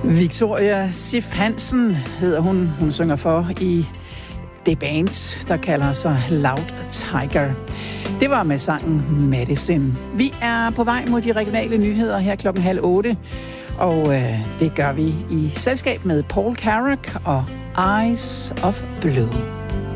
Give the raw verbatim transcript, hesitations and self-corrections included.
Victoria Sif Hansen hedder hun. Hun synger for i det band, der kalder sig Loud Tiger. Det var med sangen Medicine. Vi er på vej mod de regionale nyheder her klokken halv otte. Og øh, det gør vi i selskab med Paul Carrack og Eyes of Blue.